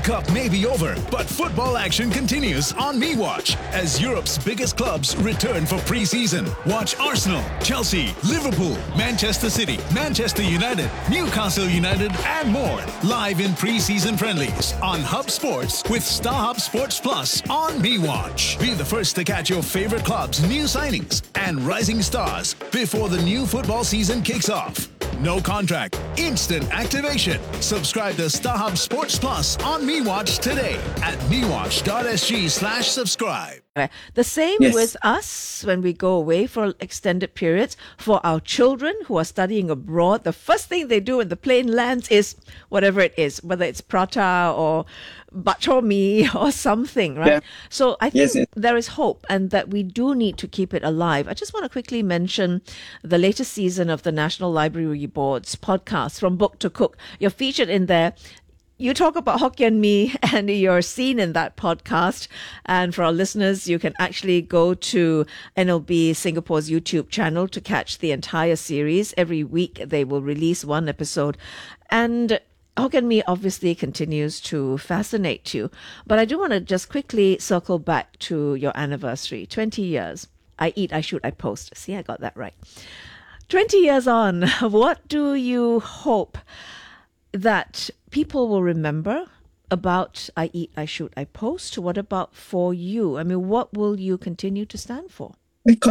Cup may be over, but football action continues on MeWatch as Europe's biggest clubs return for pre-season. Watch Arsenal, Chelsea, Liverpool, Manchester City, Manchester United, Newcastle United, and more live in pre-season friendlies on Hub Sports with StarHub Sports Plus on MeWatch. Be the first to catch your favorite clubs' new signings and rising stars before the new football season kicks off. No contract, instant activation. Subscribe to StarHub Sports Plus on MeWatch today at mewatch.sg/subscribe. The same with us when we go away for extended periods. For our children who are studying abroad, the first thing they do when the plane lands is whatever it is, whether it's prata or bak chor mee or something, right? Yeah. So I think there is hope and that we do need to keep it alive. I just want to quickly mention the latest season of the National Library Board's podcast, From Book to Cook. You're featured in there. You talk about Hokkien Mee and you're seen in that podcast. And for our listeners, you can actually go to NLB Singapore's YouTube channel to catch the entire series. Every week they will release one episode. And Hokkien Mee obviously continues to fascinate you. But I do want to just quickly circle back to your anniversary. 20 years. I eat, I shoot, I post. See, I got that right. 20 years on, what do you hope that people will remember about I Eat, I Shoot, I Post? What about for you? I mean, what will you continue to stand for? I Eat,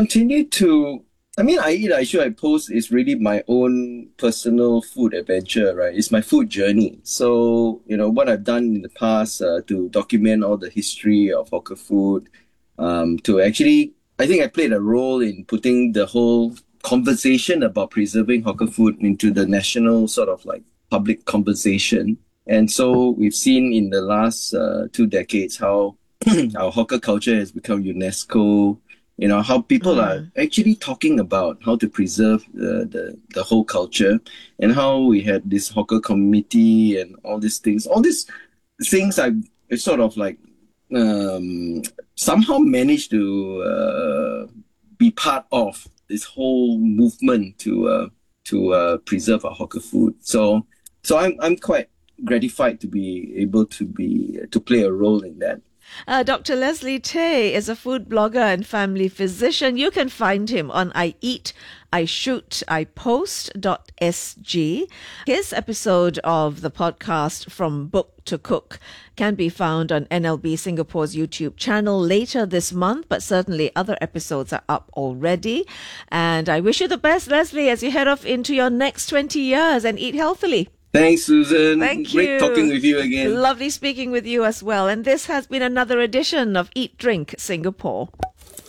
I Shoot, I Post is really my own personal food adventure, right? It's my food journey. So, what I've done in the past to document all the history of hawker food, to actually, I think I played a role in putting the whole conversation about preserving hawker food into the national sort of like public conversation. And so we've seen in the last 2 decades how our hawker culture has become UNESCO, how people are actually talking about how to preserve the whole culture, and how we had this hawker committee and all these things. All these things I sort of like somehow managed to be part of this whole movement to preserve our hawker food. So I'm quite gratified to be able to play a role in that. Dr. Leslie Tay is a food blogger and family physician. You can find him on I Eat, I Shoot, I Post.sg. His episode of the podcast From Book to Cook can be found on NLB Singapore's YouTube channel later this month, but certainly other episodes are up already. And I wish you the best, Leslie, as you head off into your next 20 years and eat healthily. Thanks, Susan. Thank you. Great talking with you again. Lovely speaking with you as well. And this has been another edition of Eat Drink Singapore.